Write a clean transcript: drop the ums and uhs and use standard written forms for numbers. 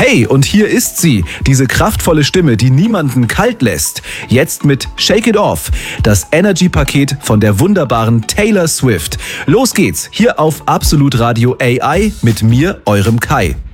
Hey, und hier ist sie, diese kraftvolle Stimme, die niemanden kalt lässt. Jetzt mit Shake It Off, das Energy-Paket von der wunderbaren Taylor Swift. Los geht's, hier auf Absolut Radio AI mit mir, eurem Kai.